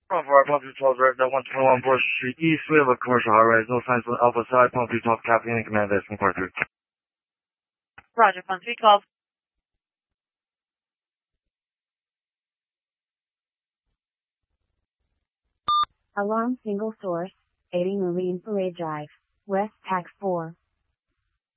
Palm 4, Palm 212, direct at 121 Bush Street East. We have a commercial high rise, no signs on the Alpha side. Palm 212, Captain in command, asking part 3. Roger, Palm 312. Alarm single source, 80 Marine Parade Drive, West Tax 4.